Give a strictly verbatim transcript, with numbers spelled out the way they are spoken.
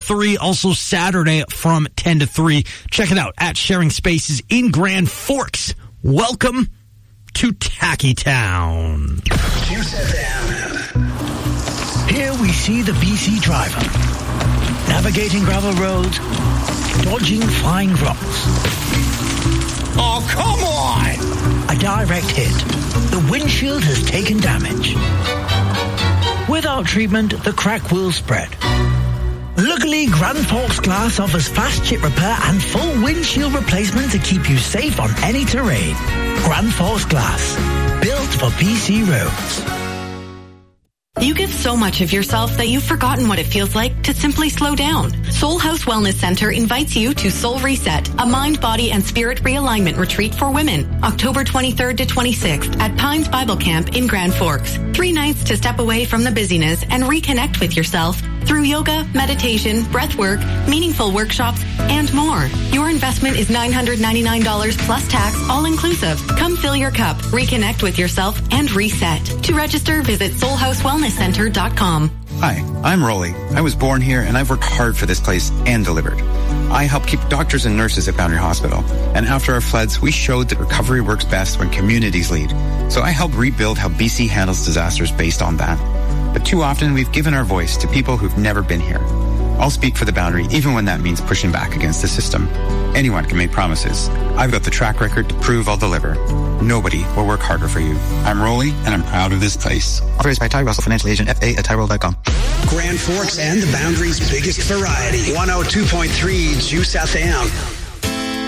three. Also Saturday from ten to three. Check it out at Sharing Spaces in Grand Forks. Welcome to Tacky Town. Here we see the B C driver navigating gravel roads, dodging flying rocks. Oh, come on! A direct hit. The windshield has taken damage. Without treatment, the crack will spread. Luckily, Grand Forks Glass offers fast chip repair and full windshield replacement to keep you safe on any terrain. Grand Forks Glass, built for B C roads. You give so much of yourself that you've forgotten what it feels like to simply slow down. Soul House Wellness Center invites you to Soul Reset, a mind, body, and spirit realignment retreat for women, October twenty-third to twenty-sixth at Pines Bible Camp in Grand Forks. Three nights to step away from the busyness and reconnect with yourself through yoga, meditation, breath work, meaningful workshops, and more. Your investment is nine hundred ninety-nine dollars plus tax, all inclusive. Come fill your cup, reconnect with yourself, and reset. To register, visit soul house wellness center dot com. Hi, I'm Rolly. I was born here and I've worked hard for this place and delivered. I help keep doctors and nurses at Boundary Hospital. And after our floods, we showed that recovery works best when communities lead. So I helped rebuild how B C handles disasters based on that. But too often, we've given our voice to people who've never been here. I'll speak for the Boundary, even when that means pushing back against the system. Anyone can make promises. I've got the track record to prove I'll deliver. Nobody will work harder for you. I'm Rolly, and I'm proud of this place. Authorized by Ty Russell, financial agent, F A at Tyrell dot com. Grand Forks and the Boundary's biggest variety. one oh two point three Juice F M.